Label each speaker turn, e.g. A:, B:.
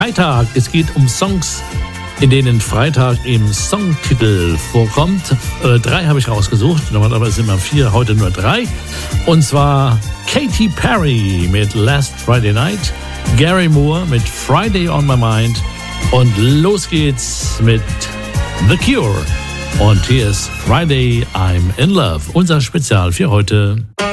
A: Freitag. Es geht um Songs, in denen Freitag im Songtitel vorkommt. 3 habe ich rausgesucht, normalerweise immer 4, heute nur 3. Und zwar Katy Perry mit Last Friday Night, Gary Moore mit Friday on My Mind und los geht's mit The Cure. Und hier ist Friday I'm in Love, unser Spezial für heute.